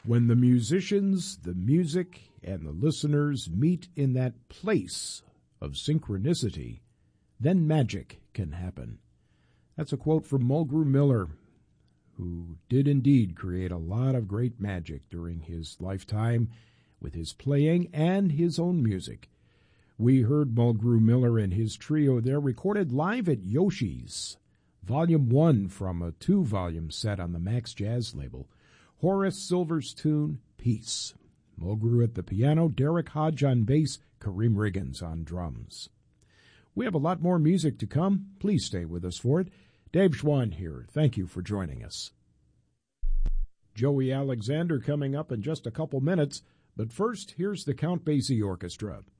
When the musicians, the music, and the listeners meet in that place of synchronicity, then magic can happen. That's a quote from Mulgrew Miller, who did indeed create a lot of great magic during his lifetime with his playing and his own music. We heard Mulgrew Miller and his trio there recorded live at Yoshi's, Volume 1 from a 2-volume set on the Max Jazz label. Horace Silver's tune, Peace. Mulgrew at the piano, Derek Hodge on bass, Kareem Riggins on drums. We have a lot more music to come. Please stay with us for it. Dave Schwann here. Thank you for joining us. Joey Alexander coming up in just a couple minutes, but first, here's the Count Basie Orchestra.